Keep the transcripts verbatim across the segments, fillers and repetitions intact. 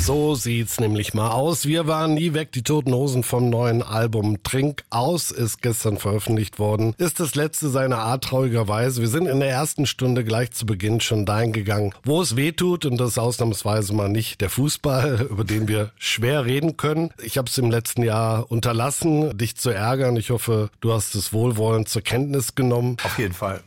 So sieht's nämlich mal aus. Wir waren nie weg. Die Toten Hosen vom neuen Album Trink aus ist gestern veröffentlicht worden. Ist das letzte seiner Art traurigerweise. Wir sind in der ersten Stunde gleich zu Beginn schon dahin gegangen, wo es weh tut, und das ist ausnahmsweise mal nicht der Fußball, über den wir schwer reden können. Ich habe es im letzten Jahr unterlassen, dich zu ärgern. Ich hoffe, du hast es wohlwollend zur Kenntnis genommen. Auf jeden Fall.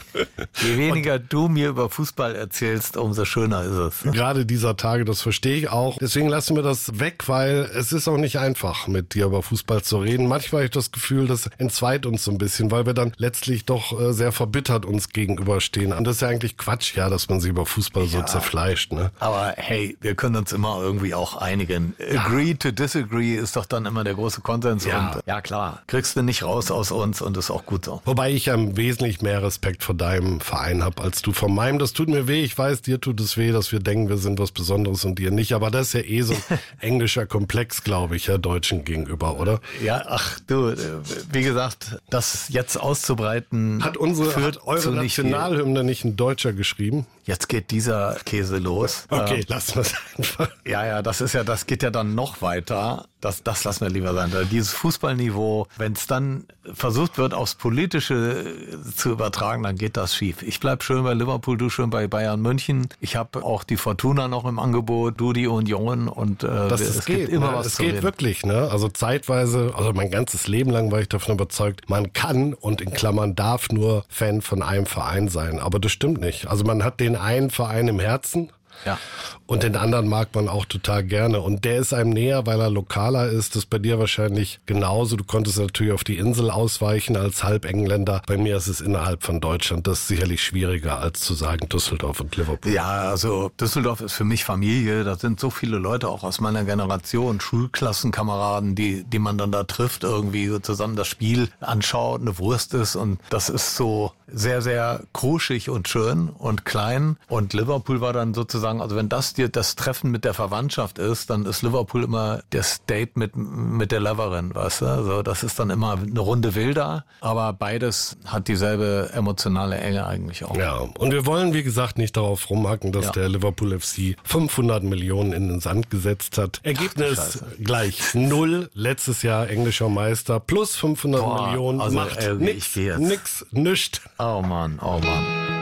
Je weniger und du mir über Fußball erzählst, umso schöner ist es. Gerade dieser Tage, das verstehe ich auch. Deswegen lassen wir das weg, weil es ist auch nicht einfach, mit dir über Fußball zu reden. Manchmal habe ich das Gefühl, das entzweit uns so ein bisschen, weil wir dann letztlich doch äh, sehr verbittert uns gegenüberstehen. Und das ist ja eigentlich Quatsch, ja, dass man sich über Fußball so ja. zerfleischt. Ne? Aber hey, wir können uns immer irgendwie auch einigen. Agree ja. to disagree ist doch dann immer der große Konsens. Ja. Und ja klar, kriegst du nicht raus aus uns und ist auch gut so. Wobei ich ja wesentlich mehr Respekt vor deinem Verein habe, als du von meinem. Das tut mir weh. Ich weiß, dir tut es weh, dass wir denken, wir sind was Besonderes und dir nicht. Aber das ist ja eh so ein englischer Komplex, glaube ich, ja, Deutschen gegenüber, oder? Ja, ach du, wie gesagt, das jetzt auszubreiten... Hat unsere, hat eure Nationalhymne nicht ein Deutscher geschrieben? Jetzt geht dieser Käse los. Okay, ähm, lassen wir es einfach. Ja, ja, das ist ja, das geht ja dann noch weiter. Das, das lassen wir lieber sein. Dieses Fußballniveau, wenn es dann versucht wird, aufs Politische zu übertragen, dann geht das schief. Ich bleib schön bei Liverpool, du schön bei Bayern München. Ich habe auch die Fortuna noch im Angebot, du die Union, und äh, das, es es gibt geht, immer ne? was Es zu geht reden. wirklich, ne? Also zeitweise, also mein ganzes Leben lang war ich davon überzeugt, man kann und in Klammern darf nur Fan von einem Verein sein. Aber das stimmt nicht. Also man hat den einen Verein im Herzen. Ja. Und den anderen mag man auch total gerne. Und der ist einem näher, weil er lokaler ist. Das ist bei dir wahrscheinlich genauso. Du konntest natürlich auf die Insel ausweichen als Halbengländer. Bei mir ist es innerhalb von Deutschland. Das ist sicherlich schwieriger, als zu sagen Düsseldorf und Liverpool. Ja, also Düsseldorf ist für mich Familie. Da sind so viele Leute auch aus meiner Generation, Schulklassenkameraden, die, die man dann da trifft, irgendwie so zusammen das Spiel anschaut, eine Wurst ist. Und das ist so sehr, sehr kruschig und schön und klein. Und Liverpool war dann sozusagen, also wenn das dir das Treffen mit der Verwandtschaft ist, dann ist Liverpool immer das Date mit, mit der Loverin, weißt du? Also das ist dann immer eine Runde wilder, aber beides hat dieselbe emotionale Enge eigentlich auch. Ja, und wir wollen, wie gesagt, nicht darauf rumhacken, dass ja. der Liverpool F C fünfhundert Millionen in den Sand gesetzt hat. Ergebnis Ach, gleich null. Letztes Jahr englischer Meister plus fünfhundert Boah, Millionen also, macht ey, nix, ich geh jetzt. nix, nischt. Oh Mann, oh Mann.